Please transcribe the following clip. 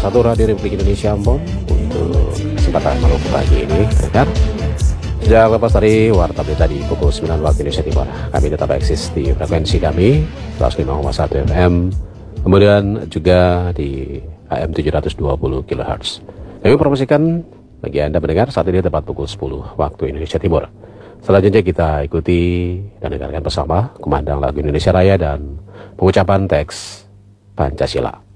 satu radio Republik Indonesia Ambon untuk kesempatan malam pagi ini. Dengar, sejak lepas dari warta berita di pukul 9 waktu Indonesia Timur, kami tetap eksis di frekuensi kami 105,1 FM, kemudian juga di AM 720 kHz. Kami promosikan bagi Anda mendengar saat ini tepat pukul 10 waktu Indonesia Timur. Selanjutnya kita ikuti dan dengarkan bersama kumandang lagu Indonesia Raya dan pengucapan teks Pancasila.